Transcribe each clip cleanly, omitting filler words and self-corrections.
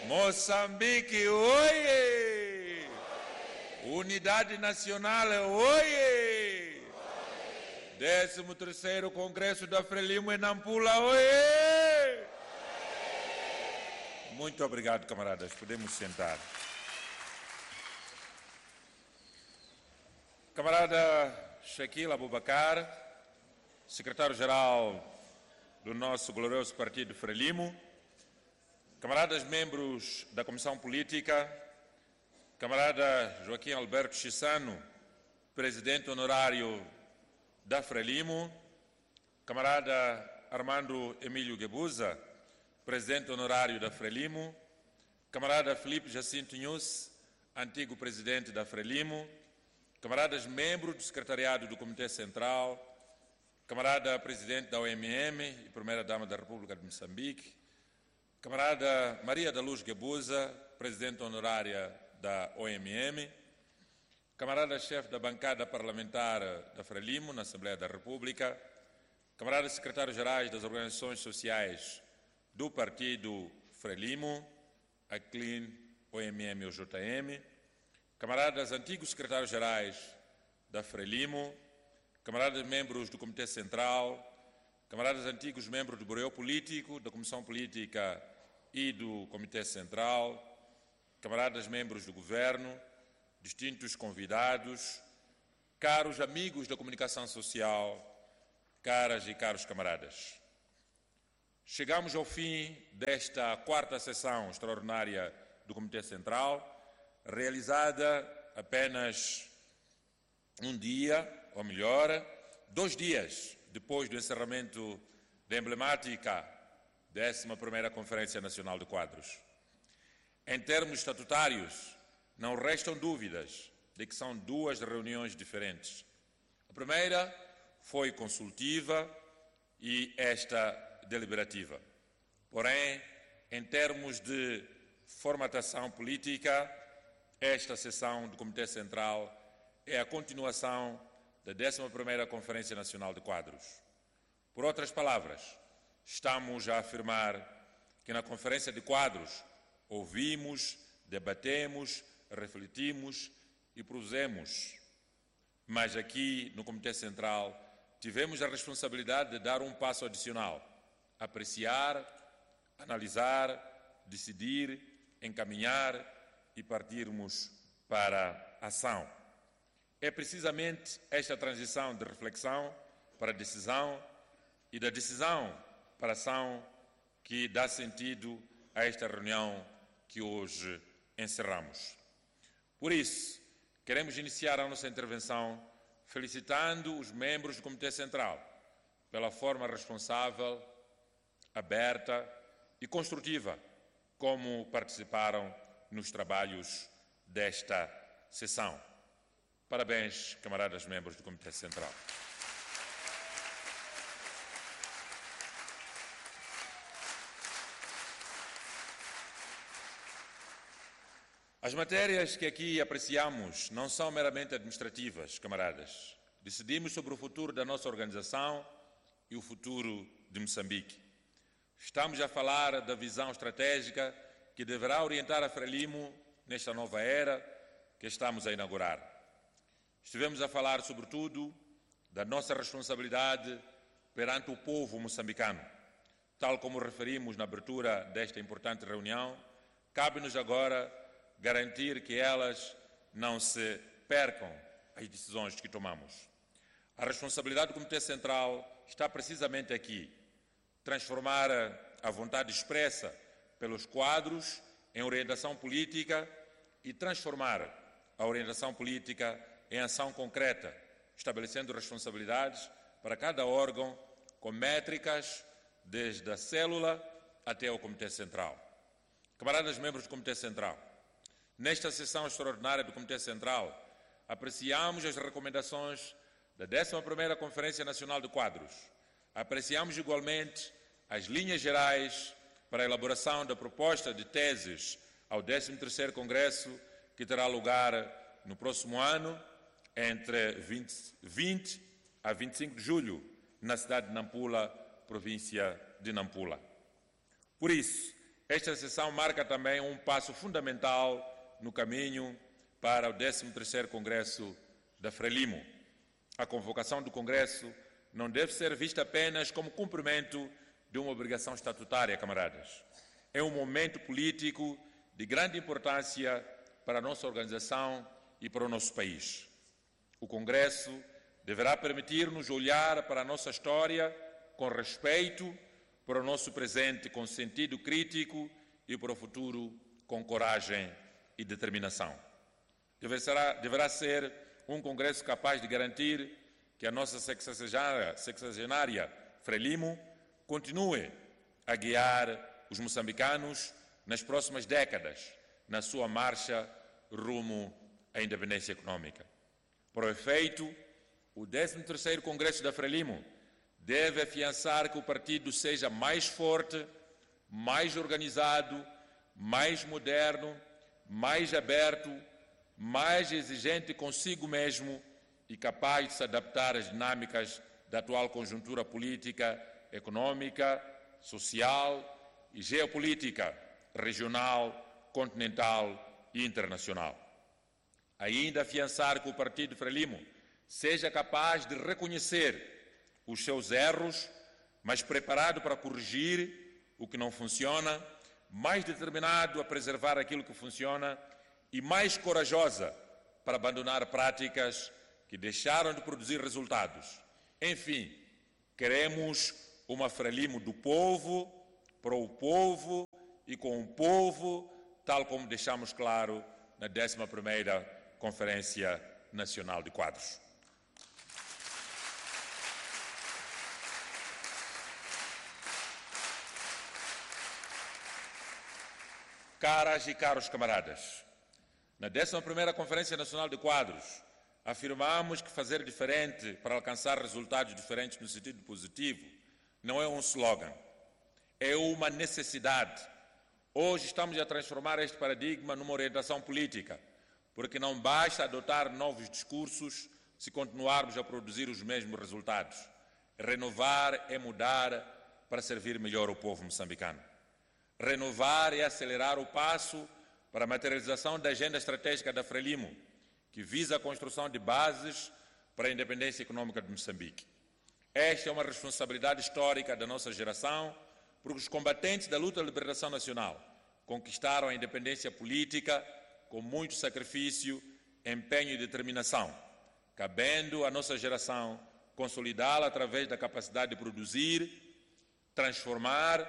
Moçambique, oie! Unidade Nacional, oie! 13º Congresso da Frelimo em Nampula, oie! Muito obrigado, camaradas. Podemos sentar. Camarada Shaquille Abubakar, secretário-geral do nosso glorioso partido Frelimo, camaradas membros da Comissão Política, camarada Joaquim Alberto Chissano, presidente honorário da Frelimo, camarada Armando Emílio Guebuza, presidente honorário da Frelimo, camarada Felipe Jacinto Nhus, antigo presidente da Frelimo, camaradas membros do secretariado do Comitê Central, camarada presidente da OMM e primeira-dama da República de Moçambique, camarada Maria da Luz Guebuza, presidente honorária da OMM, camarada chefe da bancada parlamentar da Frelimo na Assembleia da República, camaradas secretários-gerais das organizações sociais do partido Frelimo, a CLIN, OMM e OJM, camaradas antigos secretários-gerais da Frelimo, camaradas membros do Comitê Central, camaradas antigos membros do Bureau Político, da Comissão Política e do Comitê Central, camaradas membros do Governo, distintos convidados, caros amigos da comunicação social, caras e caros camaradas. Chegamos ao fim desta quarta sessão extraordinária do Comitê Central, realizada apenas um dia, ou melhor, 2 dias depois do encerramento da emblemática 11ª Conferência Nacional de Quadros. Em termos estatutários, não restam dúvidas de que são 2 reuniões diferentes. A primeira foi consultiva e esta deliberativa. Porém, em termos de formatação política, esta sessão do Comitê Central é a continuação da 11ª Conferência Nacional de Quadros. Por outras palavras, estamos a afirmar que na Conferência de Quadros ouvimos, debatemos, refletimos e propusemos. Mas aqui no Comitê Central tivemos a responsabilidade de dar um passo adicional, apreciar, analisar, decidir, encaminhar e partirmos para a ação. É precisamente esta transição de reflexão para a decisão e da decisão para a ação que dá sentido a esta reunião que hoje encerramos. Por isso, queremos iniciar a nossa intervenção felicitando os membros do Comitê Central pela forma responsável, aberta e construtiva como participaram nos trabalhos desta sessão. Parabéns, camaradas membros do Comitê Central. As matérias que aqui apreciamos não são meramente administrativas, camaradas. Decidimos sobre o futuro da nossa organização e o futuro de Moçambique. Estamos a falar da visão estratégica que deverá orientar a Frelimo nesta nova era que estamos a inaugurar. Estivemos a falar, sobretudo, da nossa responsabilidade perante o povo moçambicano. Tal como referimos na abertura desta importante reunião, cabe-nos agora garantir que elas não se percam as decisões que tomamos. A responsabilidade do Comitê Central está precisamente aqui, transformar a vontade expressa pelos quadros em orientação política e transformar a orientação política em ação concreta, estabelecendo responsabilidades para cada órgão com métricas desde a célula até o Comitê Central. Camaradas membros do Comitê Central, nesta sessão extraordinária do Comitê Central, apreciamos as recomendações da 11ª Conferência Nacional de Quadros. Apreciamos igualmente as linhas gerais para a elaboração da proposta de teses ao 13º Congresso, que terá lugar no próximo ano, entre 20 a 25 de julho, na cidade de Nampula, província de Nampula. Por isso, Esta sessão marca também um passo fundamental no caminho para o 13º Congresso da Frelimo. A convocação do Congresso não deve ser vista apenas como cumprimento de uma obrigação estatutária, camaradas. É um momento político de grande importância para a nossa organização e para o nosso país. O Congresso deverá permitir-nos olhar para a nossa história com respeito, para o nosso presente com sentido crítico e para o futuro com coragem e determinação. Deverá ser um Congresso capaz de garantir que a nossa sexagenária Frelimo continue a guiar os moçambicanos nas próximas décadas na sua marcha rumo à independência econômica. Para o efeito, o 13º Congresso da Frelimo deve afiançar que o partido seja mais forte, mais organizado, mais moderno, mais aberto, mais exigente consigo mesmo e capaz de se adaptar às dinâmicas da atual conjuntura política, econômica, social e geopolítica regional, continental e internacional. Ainda afiançar que o partido Frelimo seja capaz de reconhecer os seus erros, mas preparado para corrigir o que não funciona, mais determinado a preservar aquilo que funciona e mais corajosa para abandonar práticas que deixaram de produzir resultados. Enfim, queremos uma Frelimo do povo, para o povo e com o povo, tal como deixamos claro na 11ª Conferência Nacional de Quadros. Caras e caros camaradas, na 11ª Conferência Nacional de Quadros, afirmamos que fazer diferente para alcançar resultados diferentes no sentido positivo não é um slogan, é uma necessidade. Hoje estamos a transformar este paradigma numa orientação política, porque não basta adotar novos discursos se continuarmos a produzir os mesmos resultados. Renovar é mudar para servir melhor o povo moçambicano. Renovar é acelerar o passo para a materialização da agenda estratégica da Frelimo, que visa a construção de bases para a independência econômica de Moçambique. Esta é uma responsabilidade histórica da nossa geração, porque os combatentes da luta de liberação nacional conquistaram a independência política com muito sacrifício, empenho e determinação, cabendo à nossa geração consolidá-la através da capacidade de produzir, transformar,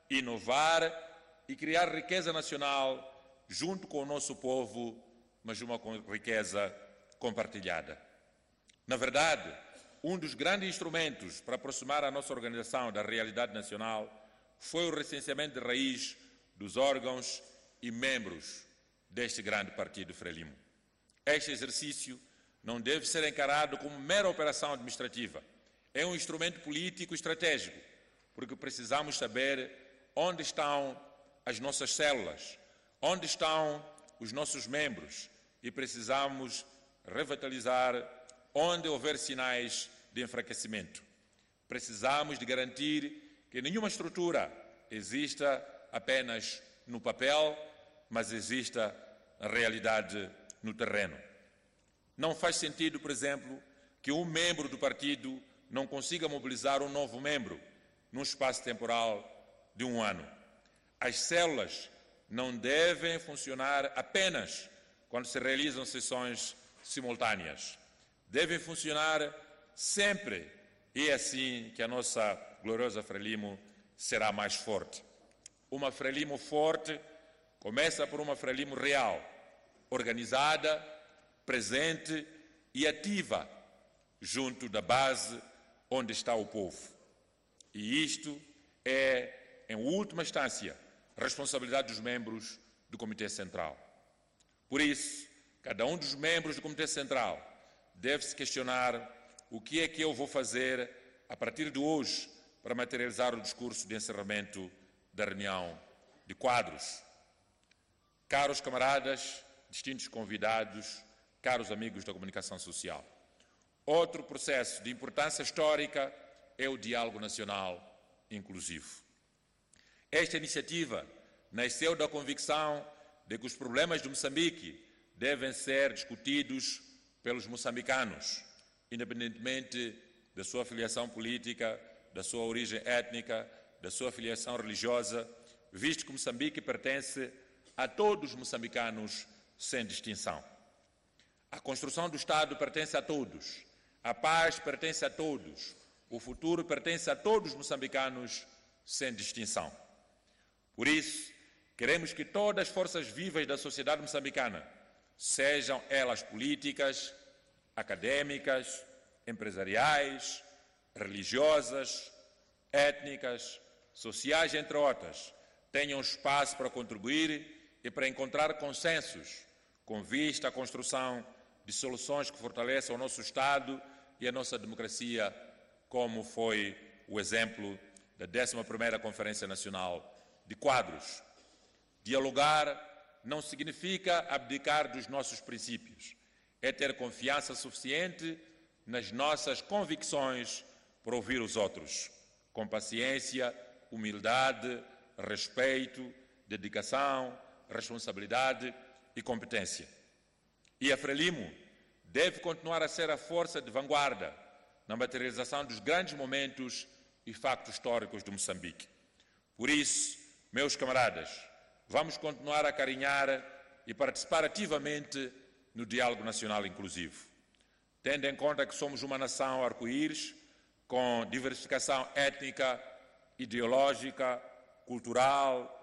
inovar e criar riqueza nacional junto com o nosso povo, mas uma riqueza compartilhada. Na verdade, um dos grandes instrumentos para aproximar a nossa organização da realidade nacional foi o recenseamento de raiz dos órgãos e membros deste grande partido Frelimo. Este exercício não deve ser encarado como mera operação administrativa. É um instrumento político estratégico, porque precisamos saber onde estão as nossas células, onde estão os nossos membros e precisamos revitalizar onde houver sinais de enfraquecimento. Precisamos de garantir que nenhuma estrutura exista apenas no papel, mas exista na realidade no terreno. Não faz sentido, por exemplo, que um membro do partido não consiga mobilizar um novo membro num espaço temporal de 1 ano. As células não devem funcionar apenas quando se realizam sessões simultâneas. Devem funcionar sempre, e é assim que a nossa gloriosa Frelimo será mais forte. Uma Frelimo forte começa por uma Frelimo real, organizada, presente e ativa junto da base onde está o povo. E isto é, em última instância, responsabilidade dos membros do Comitê Central. Por isso, cada um dos membros do Comitê Central deve se questionar o que é que eu vou fazer a partir de hoje para materializar o discurso de encerramento da reunião de quadros. Caros camaradas, distintos convidados, caros amigos da comunicação social, outro processo de importância histórica é o diálogo nacional inclusivo. Esta iniciativa nasceu da convicção de que os problemas de Moçambique devem ser discutidos pelos moçambicanos, independentemente da sua filiação política, da sua origem étnica, da sua filiação religiosa, visto que Moçambique pertence a todos os moçambicanos sem distinção. A construção do Estado pertence a todos, a paz pertence a todos, o futuro pertence a todos os moçambicanos sem distinção. Por isso, queremos que todas as forças vivas da sociedade moçambicana, sejam elas políticas, acadêmicas, empresariais, religiosas, étnicas, sociais, entre outras, tenham espaço para contribuir e para encontrar consensos com vista à construção de soluções que fortaleçam o nosso Estado e a nossa democracia, como foi o exemplo da 11ª Conferência Nacional de Quadros. Dialogar não significa abdicar dos nossos princípios, é ter confiança suficiente nas nossas convicções para ouvir os outros, com paciência, humildade, respeito, dedicação, responsabilidade e competência. E a Frelimo deve continuar a ser a força de vanguarda na materialização dos grandes momentos e factos históricos de Moçambique. Por isso, meus camaradas, vamos continuar a carinhar e participar ativamente no diálogo nacional inclusivo, tendo em conta que somos uma nação arco-íris com diversificação étnica, ideológica, cultural,